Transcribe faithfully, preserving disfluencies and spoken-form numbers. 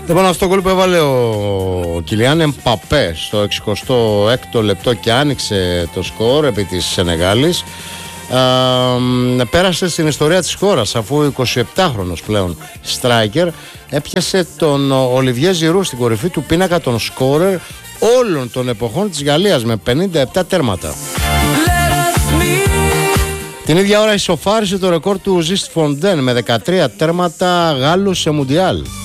Λοιπόν, αυτό το γκολ που έβαλε ο Κιλιάν Εμπαπέ στο εξηκοστό έκτο λεπτό και άνοιξε το σκορ επί της Σενεγάλης, ε, πέρασε στην ιστορία της χώρας, αφού ο εικοσιεπτάχρονος πλέον striker έπιασε τον Ολιβιέ Ζιρού στην κορυφή του πίνακα των σκόρερ όλων των εποχών της Γαλλίας με πενήντα επτά τέρματα. Την ίδια ώρα ισοφάρισε το ρεκόρ του Ζιστ Φοντέν με δεκατρία τέρματα Γάλλου σε Μουντιάλ.